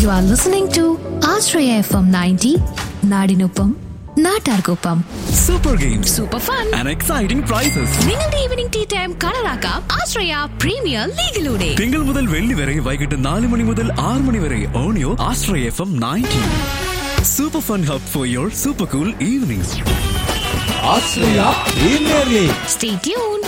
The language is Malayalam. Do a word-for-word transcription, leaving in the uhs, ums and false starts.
You are listening to Ashraya F M ninety, നാടിനൊപ്പം നാട്ടാർക്കൊപ്പം. Super games, super fun and exciting prices. നിങ്ങളുടെ ഈവനിംഗ് ടീ ടൈം കളറാക്കാം ആശ്രയ പ്രീമിയർ ലീഗിലൂടെ. തിങ്കൾ മുതൽ വെള്ളി വരെ വൈകിട്ട് നാല് മണി മുതൽ ആറ് മണി വരെ ഓണിയോ ആശ്രയ F M ninety. Super fun hub for your super cool evenings. Australia Premier League. Stay tuned.